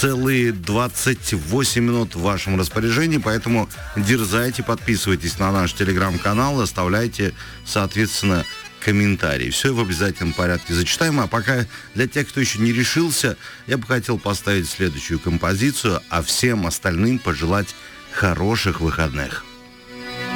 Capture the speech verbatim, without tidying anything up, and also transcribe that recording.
целые двадцать восемь минут в вашем распоряжении, поэтому дерзайте, подписывайтесь на наш телеграм-канал, оставляйте, соответственно, комментарии. Все в обязательном порядке зачитаем. А пока для тех, кто еще не решился, я бы хотел поставить следующую композицию, а всем остальным пожелать хороших выходных.